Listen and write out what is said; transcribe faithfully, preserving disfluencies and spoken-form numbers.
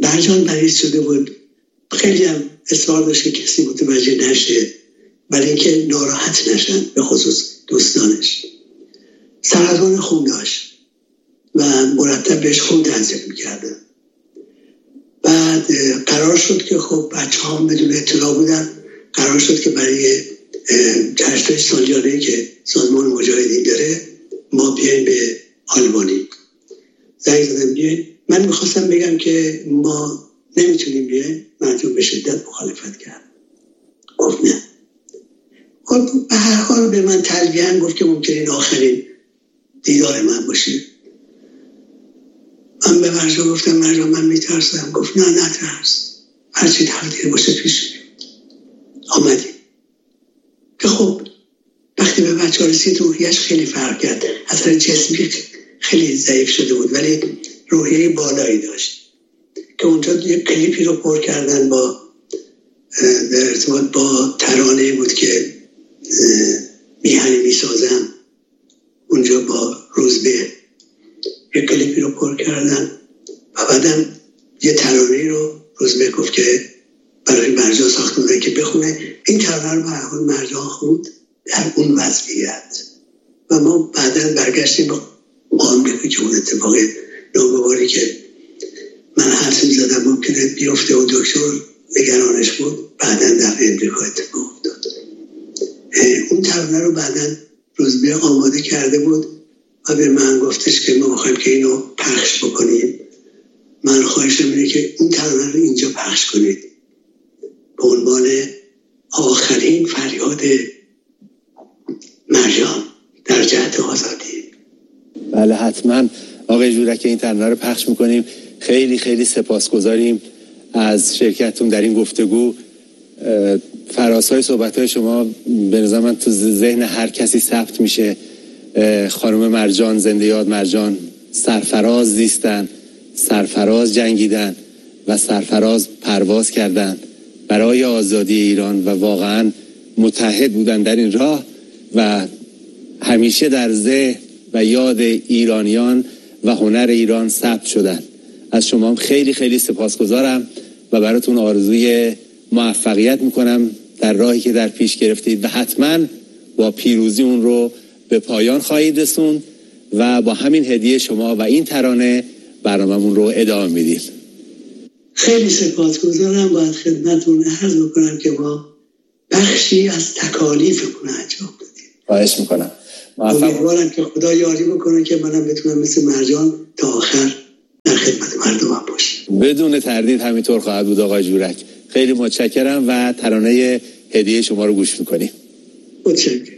مرجان مریض شده بود، خیلی هم اصرار داشت که کسی متوجه نشه برای اینکه ناراحت نشن، به خصوص دوستانش. سرطان خون داشت و مرتب بهش خون تنظیم میکردن. بعد قرار شد که خب بچه ها هم بدون اطلاع بودن، قرار شد که برای جشن‌های سالیانه که سازمان مجاهدین داره ما بیایم به آلمانی. زنگ زدم بیایم. من میخواستم بگم که ما نمیتونیم بیایم. مرجان به شدت مخالفت کرد، گفت نه. خب به هر حال به من تلویحاً گفت که ممکنه این آخرین دیدار من باشه. من به مرجان گفتم مرجان من میترسم. گفت نه نه ترس، هرچی تقدیر باشه پیش آمدیم. که خب وقتی به بچه ها رسید روحیش خیلی فرق کرد. اثر جسمی خیلی ضعیف شده بود ولی روحیه بالایی داشت که اونجا یک کلیپی رو پر کردن با در ارتباط با ترانه بود که میهنی میسازم، اونجا با روزبه یک کلیپی رو پر کردن و بعدم یه ترانه رو روزبه گفت که برای مرجان ساخته بودن که بخونه. این ترانه رو به هر حال مرجان خوند در اون وضعیت و ما بعداً برگشتیم با مقام که اون اتفاق ناگواری که من حدس می‌زدم ممکنه بیفته و دکتر نگرانش بود، بعداً در امریکا اتفاق افتاد. اون ترانه رو بعداً روزبه آماده کرده بود و به من گفتش که ما می‌خوایم که اینو پخش بکنیم. من خواهشم اینه که اون ترانه رو اینجا پخش کنید به عنوان آخرین فریاد مرجان در جهت آزادی. بله حتما آقای جورک این ترانه رو پخش میکنیم. خیلی خیلی سپاسگزاریم از شرکتتون در این گفتگو. فراسای صحبت‌های شما به نظر من تو ذهن هر کسی ثبت میشه. خانم مرجان زنده یاد مرجان سرفراز زیستن، سرفراز جنگیدن و سرفراز پرواز کردن برای آزادی ایران و واقعا متحد بودن در این راه و همیشه در ذهن و یاد ایرانیان و هنر ایران ثبت شدن. از شما هم خیلی خیلی سپاسگزارم و براتون آرزوی موفقیت میکنم در راهی که در پیش گرفتید و حتما با پیروزی اون رو به پایان خواهید رسوند و با همین هدیه شما و این ترانه برنامه‌مون رو ادامه میدیم. خیلی سپاسگزارم. باید خدمتتون عرض بکنم که ما بخشی از تکالیفمون انجام دادیم. خواهش میکنم. امیدوارم که خدا یاری بکنه که منم بتونم مثل مرجان تا آخر در خدمت مردمم باشم. بدون تردید همینطور خواهد بود آقای جورک. خیلی متشکرم و ترانه هدیه شما رو گوش میکنیم. متشکرم.